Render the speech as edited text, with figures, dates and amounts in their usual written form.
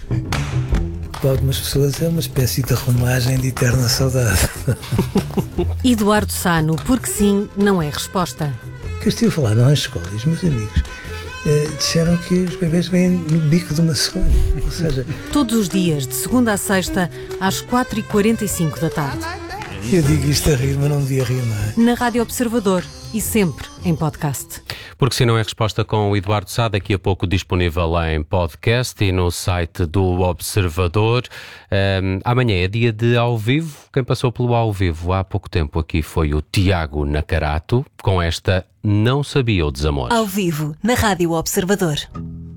Para algumas pessoas é uma espécie de romagem de eterna saudade. Eduardo Sá, porque sim, não é resposta. O que eu estive a falar não é escola, e os meus amigos disseram que os bebês vêm no bico de uma cegonha. Ou seja, Todos os dias, de segunda a sexta, às 4h45 da tarde. eu digo isto a rir, mas não devia rir, não é? Na Rádio Observador e sempre em podcast. Porque se não é resposta com o Eduardo Sá, daqui a pouco disponível em podcast e no site do Observador. Amanhã é dia de ao vivo. Quem passou pelo ao vivo há pouco tempo aqui foi o Tiago Nacarato, com esta Não Sabia o Desamor. Ao vivo, na Rádio Observador.